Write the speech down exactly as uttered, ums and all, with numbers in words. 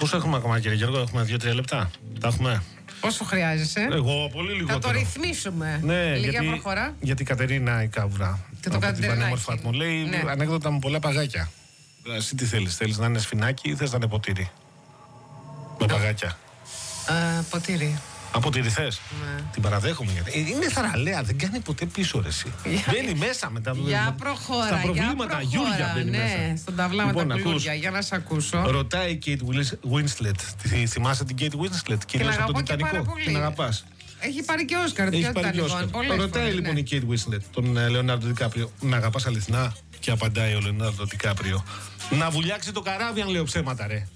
Πόσο έχουμε ακόμα, κύριε Γιώργο, έχουμε δύο-τρία λεπτά. Τα έχουμε. Πόσο χρειάζεσαι? Εγώ πολύ λιγότερο. Θα το ρυθμίσουμε. Ναι, Λίγα γιατί, προχωρά. γιατί η Κατερίνα η Καύρα Και το από την Κατερινάκι. πανέμορφα μου λέει Ναι. ανέκδοτα με πολλά παγάκια. Εσύ τι θέλεις, θέλεις να είναι σφινάκι ή θες να είναι ποτήρι? Με παγάκια. Α, ποτήρι. Από τη θες. Ναι. Την παραδέχομαι γιατί. Ε, Είναι θαραλέα, δεν κάνει ποτέ πίσω ρε εσύ. Μπαίνει μέσα μετά. Για προχώρα. Στα προβλήματα, για προχώρα, Γιούλια μπαίνει ναι, μέσα. στον ταυλά με Λοιπόν, τα ακούς. κλούρια. Για να σε ακούσω. Ρωτάει η Kate Winslet. Τη- Θυμάσαι την Kate Winslet, κυρίως από το αγαπώ και πάρα Τιτανικό. πολύ. Την αγαπάς. Έχει πάρει και Όσκαρ. Έχει ποιο πάρει και ήταν, Όσκαρ. πολλές Ρωτάει φορές, λοιπόν ναι. η Kate Winslet τον ε, Λεωνάρντο Ντικάπριο, με αγαπάς αληθινά? Και απαντάει ο Λεωνάρντο Ντικάπριο, να βουλιάξει το καράβι αν λέω ψέματα ρε.